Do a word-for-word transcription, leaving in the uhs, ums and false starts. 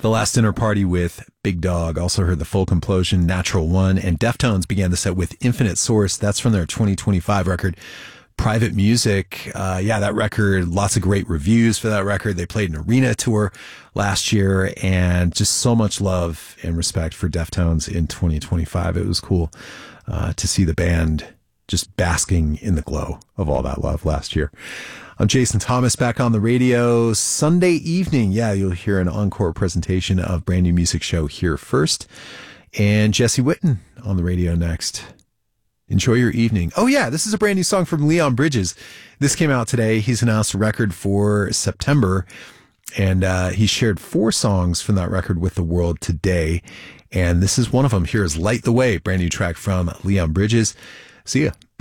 The Last Dinner Party with Big Dog. Also heard The Full Complosion, Natural One, and Deftones began the set with Infinite Source. That's from their twenty twenty-five record, Private Music. Uh, yeah, that record, lots of great reviews for that record. They played an arena tour last year, and just so much love and respect for Deftones in twenty twenty-five. It was cool uh, to see the band just basking in the glow of all that love last year. I'm Jason Thomas, back on the radio Sunday evening. Yeah, you'll hear an encore presentation of Brand New Music Show here first. And Jesse Witten on the radio next. Enjoy your evening. Oh yeah, this is a brand new song from Leon Bridges. This came out today. He's announced a record for September, and uh, he shared four songs from that record with the world today. And this is one of them. Here is Light the Way, brand new track from Leon Bridges. See ya.